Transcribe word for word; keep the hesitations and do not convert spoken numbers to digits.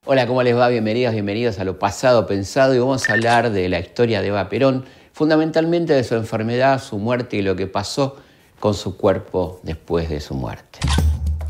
Hola, ¿cómo les va? Bienvenidos, bienvenidos a Lo Pasado Pensado y vamos a hablar de la historia de Eva Perón, fundamentalmente de su enfermedad, su muerte y lo que pasó con su cuerpo después de su muerte.